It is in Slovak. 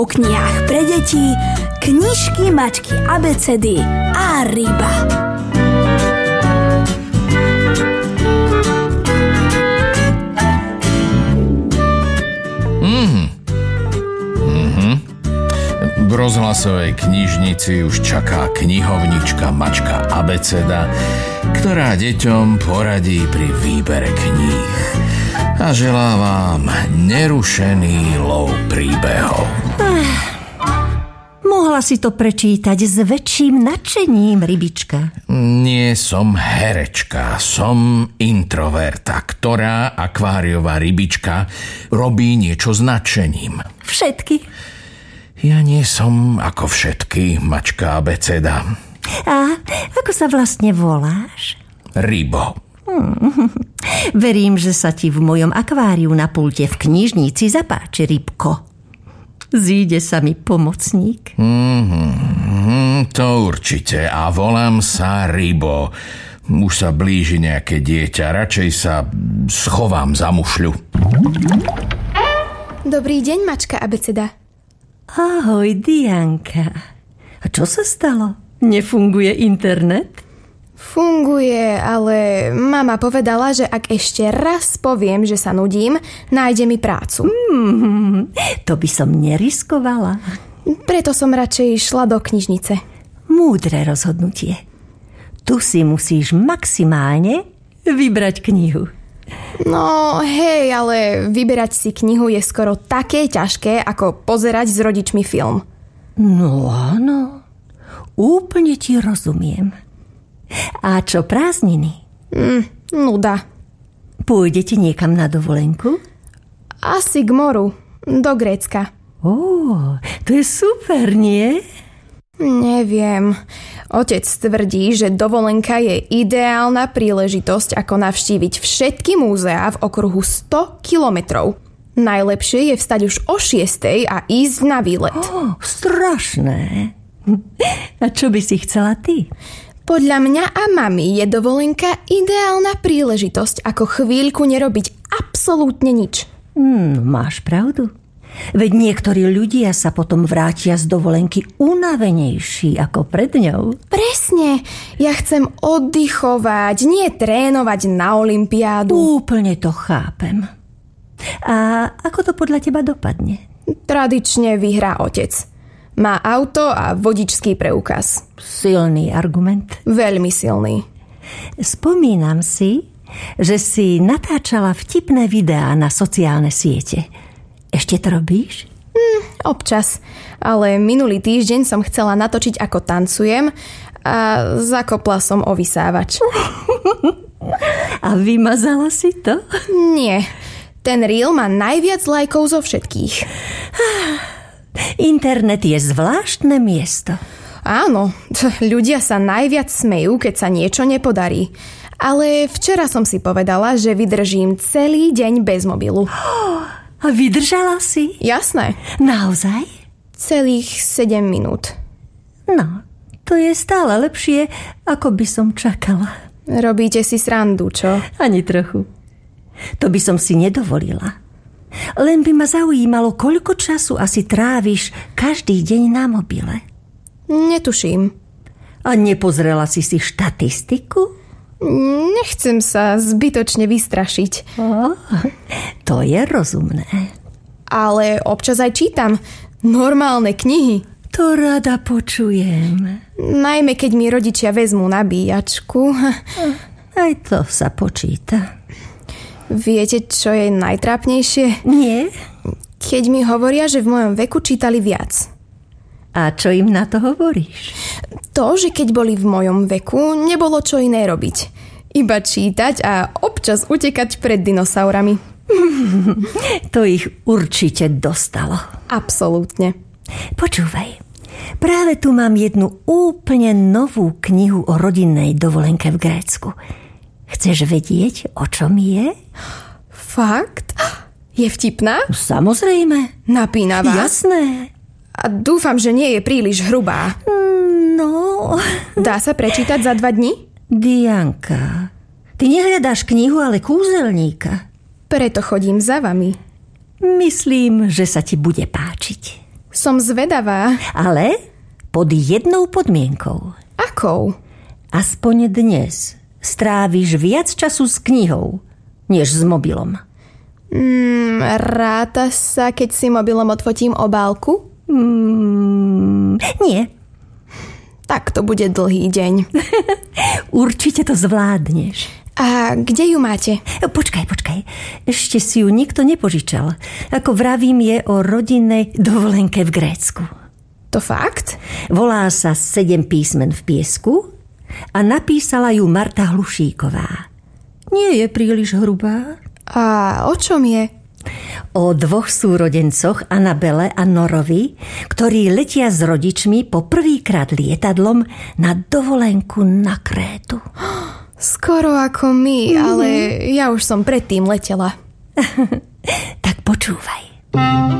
O knihách pre deti, knižky, mačky, abecedy a ryba. V rozhlasovej knižnici už čaká knihovnička Mačka abeceda, ktorá deťom poradí pri výbere kníh. A želá vám nerušený lov príbehov. Mohla si to prečítať s väčším nadšením, rybička. Nie som herečka, som introverta, ktorá akváriová rybička robí niečo s nadšením. Všetky. Ja nie som ako všetky, Mačka abeceda. A ako sa vlastne voláš? Rybo. Verím, že sa ti v mojom akváriu na pulte v knižnici zapáči, rybko. Zíde sa mi pomocník. To určite. A volám sa Rybo. Už sa blíži nejaké dieťa. Radšej sa schovám za mušľu. Dobrý deň, Mačka abeceda. Ahoj, Dianka. A čo sa stalo? Nefunguje internet? Funguje, ale mama povedala, že ak ešte raz poviem, že sa nudím, nájde mi prácu. To by som neriskovala. Preto som radšej šla do knižnice. Múdre rozhodnutie. Tu si musíš maximálne vybrať knihu. No hej, ale vyberať si knihu je skoro také ťažké, ako pozerať s rodičmi film. No áno, úplne ti rozumiem. A čo prázdniny? Nuda. Pôjdete niekam na dovolenku? Asi k moru, do Grécka. To je super, nie? Neviem. Otec tvrdí, že dovolenka je ideálna príležitosť, ako navštíviť všetky múzeá v okruhu 100 kilometrov. Najlepšie je vstať už o 6:00 a ísť na výlet. Strašné. A čo by si chcela ty? Podľa mňa a mami je dovolenka ideálna príležitosť, ako chvíľku nerobiť absolútne nič. Máš pravdu. Veď niektorí ľudia sa potom vrátia z dovolenky unavenejší ako pred ňou. Presne. Ja chcem oddychovať, nie trénovať na olympiádu. Úplne to chápem. A ako to podľa teba dopadne? Tradične vyhrá otec. Má auto a vodičský preukaz. Silný argument. Veľmi silný. Spomínam si, že si natáčala vtipné videá na sociálne siete. Ešte to robíš? Občas. Ale minulý týždeň som chcela natočiť, ako tancujem a zakopla som o vysávač. A vymazala si to? Nie. Ten reel má najviac lajkov zo všetkých. Internet je zvláštne miesto. Áno, ľudia sa najviac smejú, keď sa niečo nepodarí. Ale včera som si povedala, že vydržím celý deň bez mobilu. A vydržala si? Jasné. Naozaj? Celých 7 minút. No, to je stále lepšie, ako by som čakala. Robíte si srandu, čo? Ani trochu. To by som si nedovolila. Len by ma zaujímalo, koľko času asi tráviš každý deň na mobile. Netuším. A nepozrela si štatistiku? Nechcem sa zbytočne vystrašiť. To je rozumné. Ale občas aj čítam normálne knihy. To rada počujem. Najmä keď mi rodičia vezmú nabíjačku. Aj to sa počíta. Viete, čo je najtrápnejšie? Nie? Keď mi hovoria, že v mojom veku čítali viac. A čo im na to hovoríš? To, že keď boli v mojom veku, nebolo čo iné robiť. Iba čítať a občas utekať pred dinosaurami. To ich určite dostalo. Absolútne. Počúvaj, práve tu mám jednu úplne novú knihu o rodinnej dovolenke v Grécku. Chceš vedieť, o čom je? Fakt? Je vtipná? Samozrejme. Napínavá? Jasné. A dúfam, že nie je príliš hrubá. No... Dá sa prečítať za 2 dni? Dianka, ty nehľadáš knihu, ale kúzelníka. Preto chodím za vami. Myslím, že sa ti bude páčiť. Som zvedavá. Ale pod jednou podmienkou. Akou? Aspoň dnes stráviš viac času s knihou, než s mobilom. Ráta sa, keď si mobilom odfotím obálku? Nie. Tak to bude dlhý deň. Určite to zvládneš. A kde ju máte? Počkaj. Ešte si ju nikto nepožičal. Ako vravím, je o rodinnej dovolenke v Grécku. To fakt? Volá sa 7 písmen v piesku a napísala ju Marta Hlušíková. Nie je príliš hrubá. A o čom je? O 2 súrodencoch, Anabele a Norovi, ktorí letia s rodičmi po prvýkrát lietadlom na dovolenku na Krétu. Skoro ako my, ale ja už som predtým letela. Tak počúvaj.